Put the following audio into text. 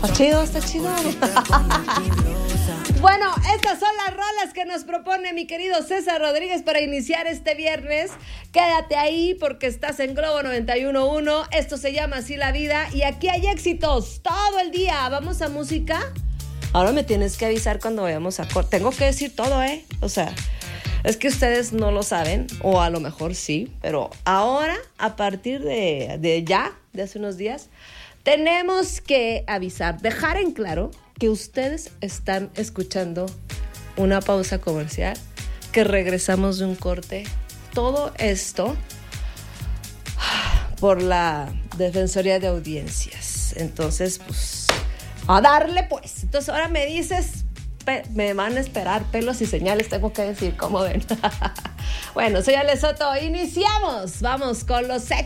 Está chido, está chido. Bueno, estas son las rolas que nos propone mi querido César Rodríguez para iniciar este viernes. Quédate ahí porque estás en Globo 91.1. Esto se llama Así la Vida y aquí hay éxitos todo el día. ¿Vamos a música? Ahora me tienes que avisar cuando vayamos a corte. Tengo que decir todo, O sea, es que ustedes no lo saben, o a lo mejor sí, pero ahora, a partir de hace unos días, tenemos que avisar, dejar en claro que ustedes están escuchando una pausa comercial, que regresamos de un corte. Todo esto por la Defensoría de Audiencias. Entonces, pues, a darle pues. Entonces ahora me dices, me van a esperar pelos y señales, tengo que decir, ¿cómo ven? Bueno, soy Ale Soto, iniciamos. Vamos con los